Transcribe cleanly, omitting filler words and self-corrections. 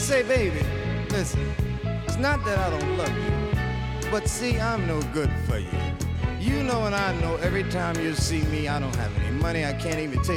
Say, baby, listen, it's not that I don't love you, but see, I'm no good for you. You know and I know every time you see me, I don't have any money, I can't even take